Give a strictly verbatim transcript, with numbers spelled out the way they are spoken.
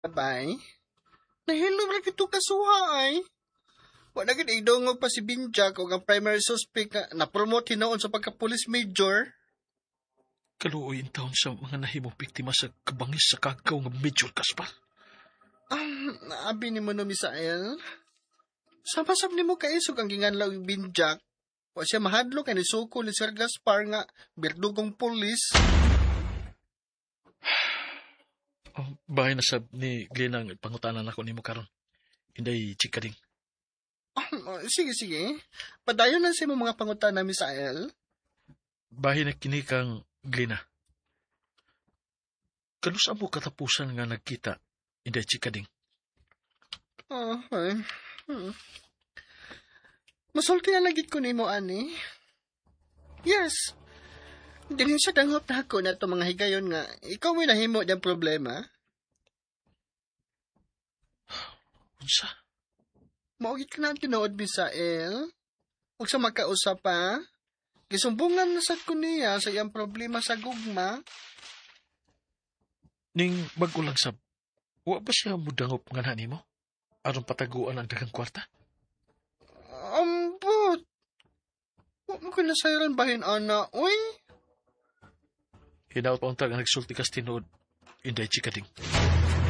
Abay, nahilom lang ito kasuha ay. Wala gid idongog pa si Binjak o ang primary suspect na napromote hinoon sa pagka-police major. Kaluoy in taon sa mga nahimong biktima sa kabangis sa kagaw nga Major Gaspar. Um, naabi ni mo no, Misael. Sapasap ni mo kaisog ang ginganlaw yung Binjak. Wa siya mahadlo kay ni Suko ni Sir Gaspar nga birdugong pulis. Oh, bahay na sab ni Glenn ang pangutanan ako nimo karon. Inday chikading. Um, sige, sige. Padayon lang sa mga pangutan na, Misael. Bahay na kini kang Glenn. Kanusa mo katapusan nga nagkita, inday chikading. Oh, ay. Hmm. Masulti na lagi ko ni mo, ani. Yes. Dili siya danghop na ako na itong mga higayon nga. Ikaw may nahimo diyang problema. Unsa? Maugit ka na ang tinuod, Misael. Huwag sa makausap pa. Gisumbungan na sa kuniya sa iyang problema sa gugma. Ning bago lang sab, wa ba siya mudangop nga na nimo? Aron pataguan ang daghang kwarta? Ambot. Huwag mo ka nasayran bahin, ana. Uy. Hinaut pa untag ang nagsulti kas tinuod, inday chikading.